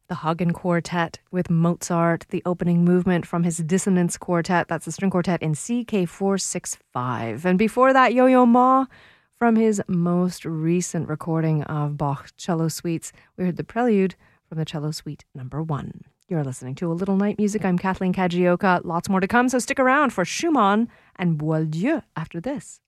the Hagen Quartet with Mozart, the opening movement from his Dissonance Quartet. That's the string quartet in CK465. And before that, Yo-Yo Ma from his most recent recording of Bach cello suites. We heard the prelude from the cello suite number 1. You're listening to A Little Night Music. I'm Kathleen Kajioka. Lots more to come, so stick around for Schumann and Boieldieu after this.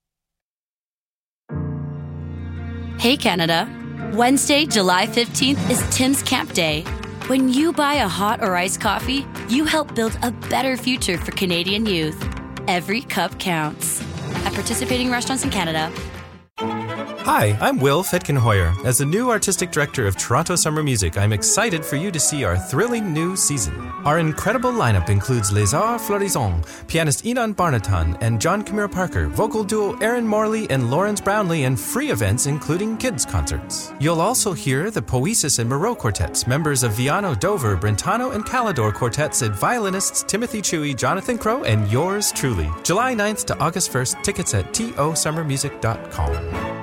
Hey Canada, Wednesday, July 15th is Tim's Camp Day. When you buy a hot or iced coffee, you help build a better future for Canadian youth. Every cup counts. At participating restaurants in Canada. Hi, I'm Will Fetkenhoyer. As the new artistic director of Toronto Summer Music, I'm excited for you to see our thrilling new season. Our incredible lineup includes Les Arts Florissants, pianist Enon Barnaton and John Camille Parker, vocal duo Aaron Morley and Lawrence Brownlee, and free events including kids' concerts. You'll also hear the Poesis and Moreau quartets, members of Viano, Dover, Brentano, and Calidor quartets, and violinists Timothy Chewy, Jonathan Crow, and yours truly. July 9th to August 1st, tickets at tosummermusic.com.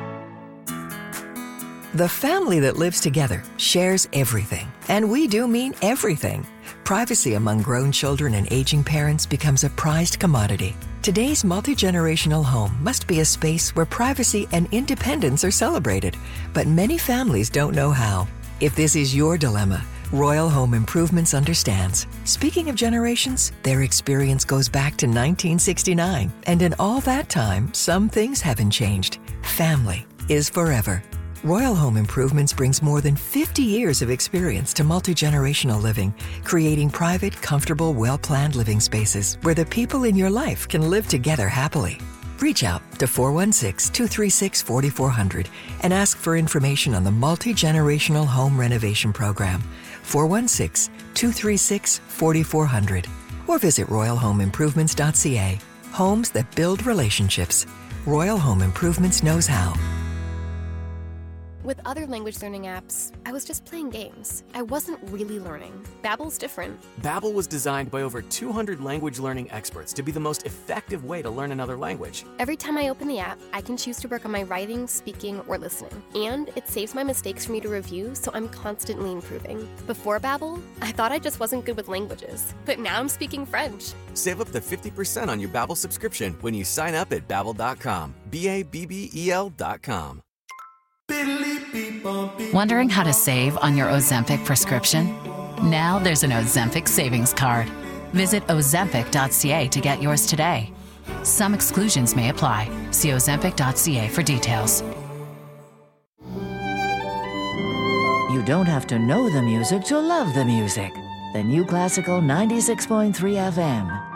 The family that lives together shares everything. And we do mean everything. Privacy among grown children and aging parents becomes a prized commodity. Today's multi-generational home must be a space where privacy and independence are celebrated. But many families don't know how. If this is your dilemma, Royal Home Improvements understands. Speaking of generations, their experience goes back to 1969. And in all that time, some things haven't changed. Family is forever. Royal Home Improvements brings more than 50 years of experience to multi-generational living, creating private, comfortable, well-planned living spaces where the people in your life can live together happily. Reach out to 416-236-4400 and ask for information on the Multi-Generational Home Renovation Program, 416-236-4400, or visit royalhomeimprovements.ca. Homes that build relationships. Royal Home Improvements knows how. With other language learning apps, I was just playing games. I wasn't really learning. Babbel's different. Babbel was designed by over 200 language learning experts to be the most effective way to learn another language. Every time I open the app, I can choose to work on my writing, speaking, or listening. And it saves my mistakes for me to review, so I'm constantly improving. Before Babbel, I thought I just wasn't good with languages. But now I'm speaking French. Save up to 50% on your Babbel subscription when you sign up at Babbel.com. Babbel.com. Wondering how to save on your Ozempic prescription? Now there's an Ozempic savings card. Visit ozempic.ca to get yours today. Some exclusions may apply. See ozempic.ca for details. You don't have to know the music to love the music. The New Classical 96.3 FM.